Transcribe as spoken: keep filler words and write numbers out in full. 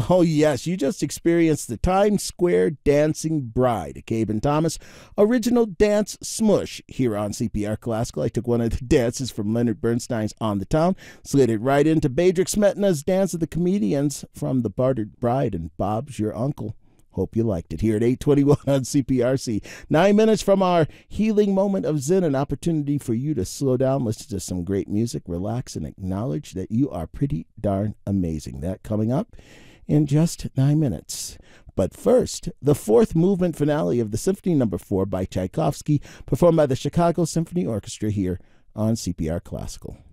Oh, yes, you just experienced the Times Square Dancing Bride, a Gabe and Thomas original dance smush here on C P R Classical. I took one of the dances from Leonard Bernstein's On the Town, slid it right into Bedřich Smetana's Dance of the Comedians from The Bartered Bride and Bob's Your Uncle. Hope you liked it here at eight twenty-one on C P R C. Nine minutes from our healing moment of Zen, an opportunity for you to slow down, listen to some great music, relax, and acknowledge that you are pretty darn amazing. That coming up in just nine minutes. But first, the fourth movement finale of the Symphony Number Four by Tchaikovsky, performed by the Chicago Symphony Orchestra here on C P R Classical.